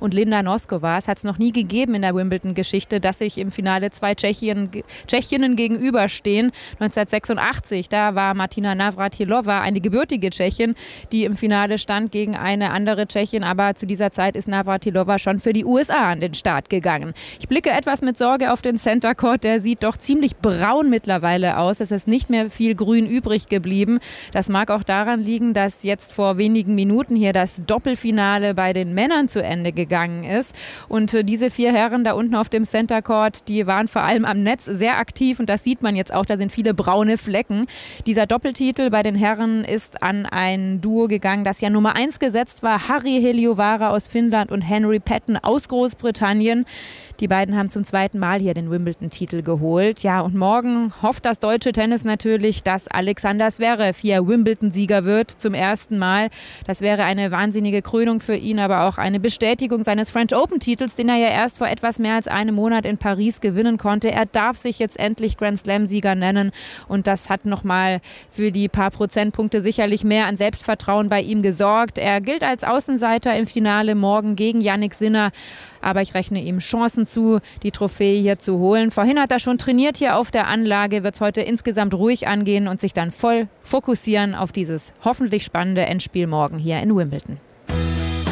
und Linda Noskova. Es hat es noch nie gegeben in der Wimbledon-Geschichte, dass sich im Finale zwei Tschechinnen gegenüberstehen. 1986, da war Martina Navratilova, eine gebürtige Tschechin, die im Finale stand gegen eine andere Tschechin. Aber zu dieser Zeit ist Navratilova schon für die USA an den Start gegangen. Ich blicke etwas mit Sorge auf den Center Court. Der sieht doch ziemlich braun mittlerweile aus. Es ist nicht mehr viel Grün übrig geblieben. Das mag auch daran liegen, dass jetzt vor wenigen Minuten hier das Doppelfinale bei den Männern zu Ende gegangen ist. Und diese 4 Herren da unten auf dem Center Court, die waren vor allem am Netz sehr aktiv. Und das sieht man jetzt auch. Da sind viele braune Flecken. Dieser Doppeltitel bei den Herren ist an ein Duo gegangen, das ja Nummer 1 gesetzt war. Harri Heliövaara aus Finnland und Henry Patton aus Großbritannien. Die beiden haben zum 2. Mal hier den Wimbledon-Titel geholt. Ja, und morgen hofft das deutsche Tennis natürlich, dass Alexander Zverev hier Wimbledon-Sieger wird zum ersten Mal. Das wäre eine wahnsinnige Krönung für ihn, aber auch eine Bestätigung seines French Open-Titels, den er ja erst vor etwas mehr als einem Monat in Paris gewinnen konnte. Er darf sich jetzt endlich Grand Slam-Sieger nennen und das hat nochmal für die paar Prozentpunkte sicherlich mehr an Selbstvertrauen bei ihm gesorgt. Er gilt als Außenseiter im Finale morgen gegen Jannik Sinner. Aber ich rechne ihm Chancen zu, die Trophäe hier zu holen. Vorhin hat er schon trainiert hier auf der Anlage, wird es heute insgesamt ruhig angehen und sich dann voll fokussieren auf dieses hoffentlich spannende Endspiel morgen hier in Wimbledon.